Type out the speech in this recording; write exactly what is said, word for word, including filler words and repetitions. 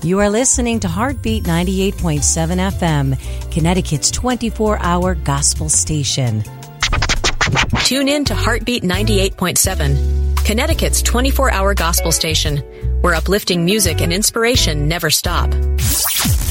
You are listening to Heartbeat ninety-eight point seven F M, Connecticut's twenty-four hour gospel station. Tune in to Heartbeat ninety-eight point seven, Connecticut's twenty-four hour gospel station, where uplifting music and inspiration never stop.